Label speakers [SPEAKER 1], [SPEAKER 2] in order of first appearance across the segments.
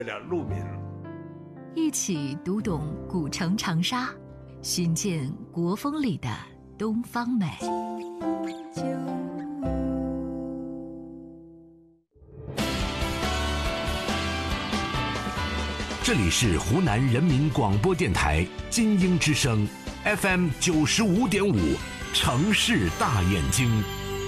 [SPEAKER 1] 路名。
[SPEAKER 2] 一起读懂古城长沙，寻见国风里的东方美。
[SPEAKER 3] 这里是湖南人民广播电台金鹰之声 FM 95.5，城市大眼睛。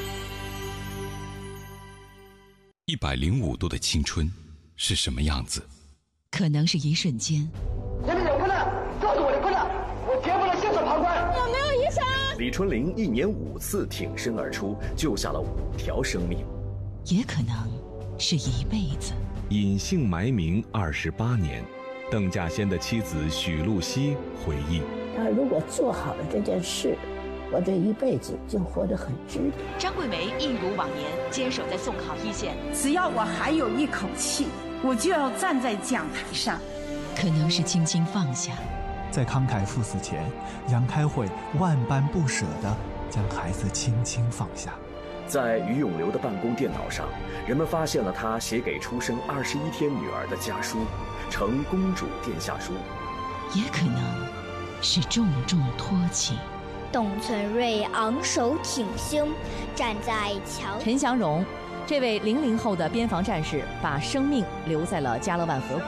[SPEAKER 4] 105度的青春是什么样子？
[SPEAKER 2] 可能是一瞬间。
[SPEAKER 5] 这里有困难，告诉我的困难，我绝不能袖手旁观。
[SPEAKER 6] 有没有医生？
[SPEAKER 7] 李春林1年5次挺身而出，救下了5条生命。
[SPEAKER 2] 也可能是一辈子。
[SPEAKER 8] 隐姓埋名28年，邓稼先的妻子许露西回忆：
[SPEAKER 9] 他如果做好了这件事，我这一辈子就活得很值得。
[SPEAKER 2] 张桂梅一如往年坚守在送考一线，
[SPEAKER 10] 只要我还有一口气，我就要站在讲台上。
[SPEAKER 2] 可能是轻轻放下，
[SPEAKER 11] 在慷慨赴死前，杨开慧万般不舍地将孩子轻轻放下。
[SPEAKER 7] 在于永流的办公电脑上，人们发现了他写给出生21天女儿的家书，呈公主殿下书。
[SPEAKER 2] 也可能是重重托起。
[SPEAKER 12] 董存瑞昂首挺胸，站在桥。
[SPEAKER 13] 陈祥荣，这位00后的边防战士，把生命留在了加勒万河谷。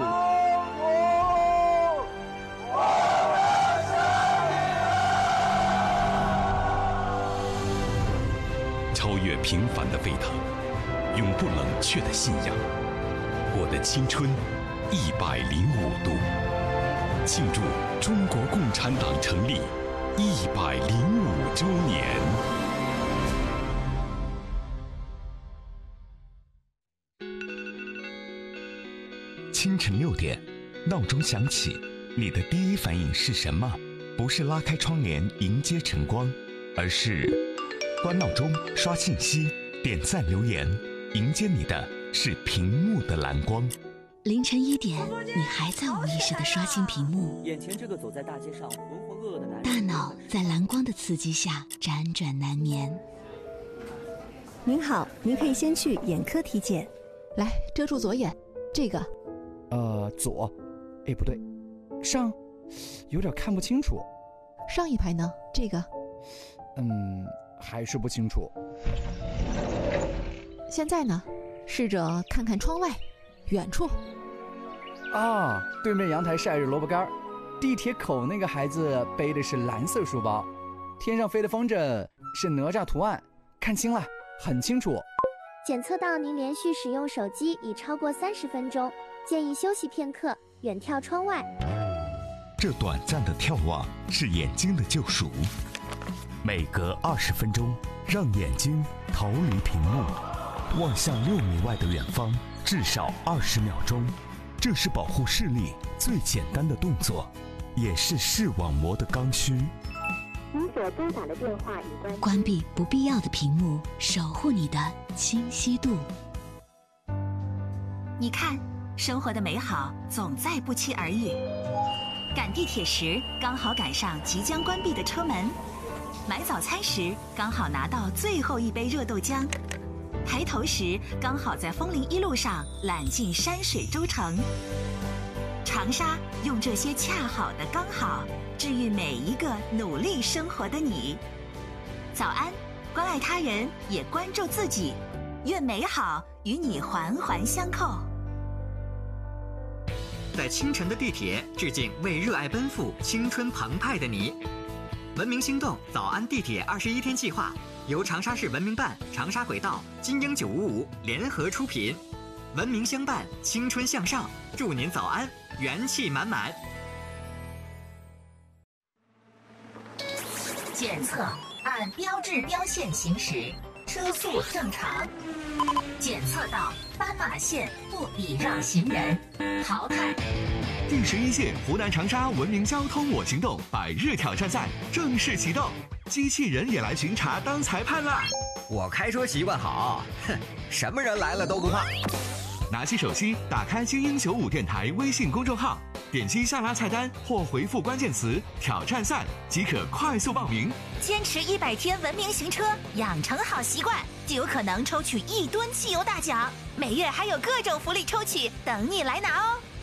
[SPEAKER 4] 超越平凡的沸腾，永不冷却的信仰。我的青春105度，庆祝中国共产党成立105周年。
[SPEAKER 14] 清晨6点，闹钟响起，你的第一反应是什么？不是拉开窗帘迎接晨光，而是关闹钟、刷信息、点赞留言，迎接你的是屏幕的蓝光。
[SPEAKER 2] 凌晨1点，你还在无意识地刷新屏幕，
[SPEAKER 15] 眼前这个走在大街上浑浑噩噩的男人，
[SPEAKER 2] 大脑在蓝光的刺激下辗转难眠。
[SPEAKER 16] 您好，您可以先去眼科体检。
[SPEAKER 17] 来，遮住左眼，这个。
[SPEAKER 18] 左，哎，不对，上，有点看不清楚。
[SPEAKER 17] 上一排呢？这个。
[SPEAKER 18] 还是不清楚。
[SPEAKER 17] 现在呢？试着看看窗外，远处。
[SPEAKER 18] 啊，对面阳台晒着萝卜干，地铁口那个孩子背的是蓝色书包，天上飞的风筝是哪吒图案，看清了，很清楚。
[SPEAKER 12] 检测到您连续使用手机已超过30分钟，建议休息片刻，远眺窗外。
[SPEAKER 14] 这短暂的眺望是眼睛的救赎。每隔20分钟，让眼睛逃离屏幕，望向6米外的远方，至少20秒钟。这是保护视力最简单的动作，也是视网膜的刚需。
[SPEAKER 12] 您所拨打的电话已
[SPEAKER 2] 关闭不必要的屏幕，守护你的清晰度。
[SPEAKER 19] 你看，生活的美好总在不期而遇。赶地铁时，刚好赶上即将关闭的车门；买早餐时，刚好拿到最后一杯热豆浆；抬头时，刚好在枫林1路上揽尽山水洲城。长沙用这些恰好的刚好，治愈每一个努力生活的你。早安，关爱他人，也关注自己，愿美好与你环环相扣。
[SPEAKER 20] 在清晨的地铁，致敬为热爱奔赴、青春澎湃的你。文明心动早安地铁21天计划由长沙市文明办、长沙轨道、金鹰955联合出品，文明相伴，青春向上，祝您早安，元气满满。
[SPEAKER 19] 检测按标志标线行驶，车速正常。检测到斑马线不礼让行人，淘汰。
[SPEAKER 3] 第11届湖南长沙文明交通我行动100日挑战赛正式启动，机器人也来巡查当裁判啦！
[SPEAKER 21] 我开车习惯好，哼，什么人来了都不怕。
[SPEAKER 3] 拿起手机，打开金鹰95电台微信公众号，点击下拉菜单或回复关键词“挑战赛”即可快速报名。
[SPEAKER 19] 坚持100天文明行车，养成好习惯，就有可能抽取1吨汽油大奖。每月还有各种福利抽取等你来拿哦！